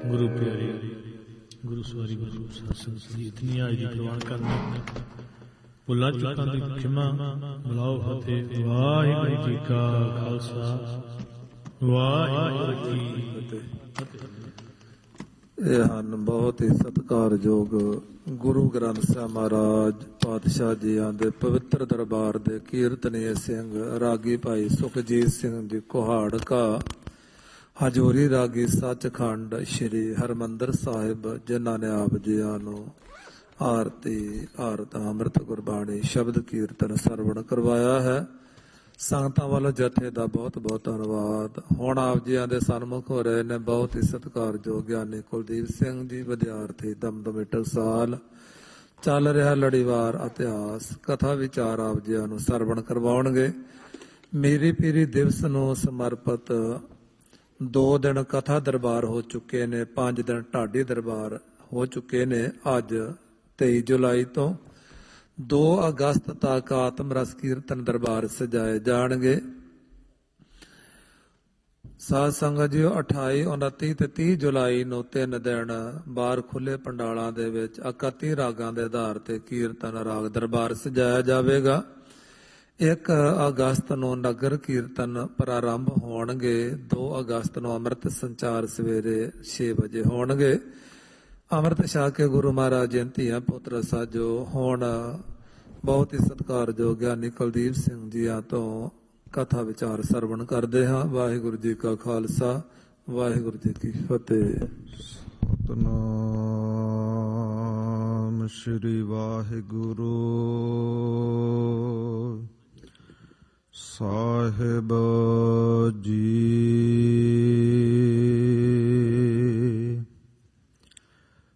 ਗੁਰੂ ਪਿਆਰੇ ਗੁਰੂ ਸਵਾਰੀ ਗੁਰੂ ਸਾਧ ਸੰਗਤ ਜੀ ਇਤਨੀ ਆਜ ਦੀ ਪ੍ਰਵਾਨ ਕਰਨੀ ਭੁੱਲਾਂ ਚੁੱਕਾਂ ਦੀ ਖਿਮਾ ਬੁਲਾਓ ਫਤਿਹ। ਵਾਹਿਗੁਰੂ ਜੀ ਕਾ ਖਾਲਸਾ ਵਾਹਿਗੁਰੂ ਜੀ ਕੀ ਫਤਿਹ। ਇਹ ਹਨ ਬਹੁਤ ਹੀ ਸਤਿਕਾਰਯੋਗ ਗੁਰੂ ਗ੍ਰੰਥ ਸਾਹਿਬ ਮਹਾਰਾਜ ਪਾਤਸ਼ਾਹ ਜੀਆਂ ਦੇ ਪਵਿੱਤਰ ਦਰਬਾਰ ਦੇ ਕੀਰਤਨੀਏ ਸਿੰਘ ਰਾਗੀ ਭਾਈ ਸੁਖਜੀਤ ਸਿੰਘ ਜੀ ਕੁਹਾੜ ਕਾ ਹਜ਼ੂਰੀ ਰਾਗੀ ਸੱਚਖੰਡ ਸ੍ਰੀ ਹਰਿਮੰਦਰ ਸਾਹਿਬ, ਜਿਨ੍ਹਾਂ ਨੇ ਆਪ ਜੀਆਂ ਨੂੰ ਆਰਤੀ ਆਰਤ ਅੰਮ੍ਰਿਤ ਗੁਰਬਾਣੀ ਸ਼ਬਦ ਕੀਰਤਨ ਸਰਵਣ ਕਰਵਾਇਆ ਹੈ। ਸੰਗਤਾਂ ਵੱਲੋਂ ਜਥੇ ਦਾ ਬਹੁਤ ਬਹੁਤ ਧੰਨਵਾਦ। ਹੁਣ ਆਪ ਜੀਆਂ ਦੇ ਸਨਮੁਖ ਹੋ ਰਹੇ ਨੇ ਬਹੁਤ ਹੀ ਸਤਿਕਾਰਯੋਗ ਗਿਆਨੀ ਕੁਲਦੀਪ ਸਿੰਘ ਜੀ, ਵਿਦਿਆਰਥੀ ਦਮਦਮੀ ਟਕਸਾਲ। ਚੱਲ ਰਿਹਾ ਲੜੀਵਾਰ ਇਤਿਹਾਸ ਕਥਾ ਵਿਚਾਰ ਆਪ ਜੀਆਂ ਨੂੰ ਸਰਵਣ ਕਰਵਾਉਣਗੇ। ਮੀਰੀ ਪੀਰੀ ਦਿਵਸ ਨੂੰ ਸਮਰਪਿਤ 2 ਦਿਨ ਕਥਾ ਦਰਬਾਰ ਹੋ ਚੁੱਕੇ ਨੇ, 5 ਦਿਨ ਢਾਡੀ ਦਰਬਾਰ ਹੋ ਚੁੱਕੇ ਨੇ। ਅੱਜ 23 ਜੁਲਾਈ ਤੋਂ 2 ਅਗਸਤ ਤੱਕ ਆਤਮ ਰਸ ਕੀਰਤਨ ਦਰਬਾਰ ਸਜਾਏ ਜਾਣਗੇ। ਸਾਧ ਸੰਗਤ ਜੀ 28, 29 ਤੇ 30 ਜੁਲਾਈ ਨੂੰ 3 ਦਿਨ ਬਾਹਰ ਖੁੱਲੇ ਪੰਡਾਲਾਂ ਦੇ ਵਿੱਚ 31 ਰਾਗਾਂ ਦੇ ਆਧਾਰ ਤੇ ਕੀਰਤਨ ਰਾਗ ਦਰਬਾਰ ਸਜਾਇਆ ਜਾਵੇਗਾ। 1 ਅਗਸਤ ਨੂੰ ਨਗਰ ਕੀਰਤਨ ਪ੍ਰਾਰੰਭ ਹੋਣਗੇ। 2 ਅਗਸਤ ਨੂੰ ਅੰਮ੍ਰਿਤ ਸੰਚਾਰ ਸਵੇਰੇ 6 ਵਜੇ ਹੋਣਗੇ। ਅੰਮ੍ਰਿਤ ਛਕ ਕੇ ਗੁਰੂ ਮਹਾਰਾਜ ਦੀਆਂ ਧੀਆਂ ਪੁੱਤਰ ਸਾਜੋ ਹੁਣ ਬਹੁਤ ਹੀ ਸਤਿਕਾਰਯੋਗ ਗਿਆਨੀ ਕੁਲਦੀਪ ਸਿੰਘ ਜੀਆਂ ਤੋਂ ਕਥਾ ਵਿਚਾਰ ਸਰਵਣ ਕਰਦੇ ਹਾਂ। ਵਾਹਿਗੁਰੂ ਜੀ ਕਾ ਖਾਲਸਾ ਵਾਹਿਗੁਰੂ ਜੀ ਕੀ ਫਤਿਹ। ਸਤਿਨਾਮ ਸ੍ਰੀ ਵਾਹਿਗੁਰੂ ਸਾਹਿਬ ਜੀ।